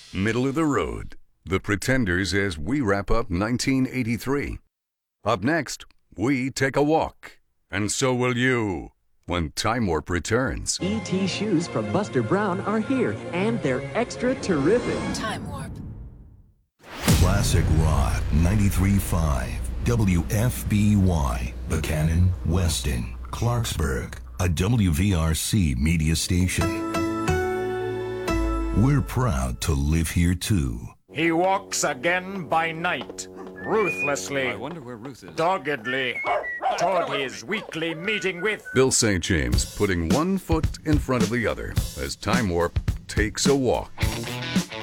Middle of the road. The Pretenders as we wrap up 1983. Up next, we take a walk. And so will you when Time Warp returns. E.T. shoes from Buster Brown are here, and they're extra terrific. Time Warp. Classic Rock 93.5 WFBY, Buchanan, Weston, Clarksburg, a WVRC media station. We're proud to live here too. He walks again by night, ruthlessly, I wonder where Ruth is. doggedly, toward his weekly meeting with... Bill St. James putting one foot in front of the other as Time Warp takes a walk.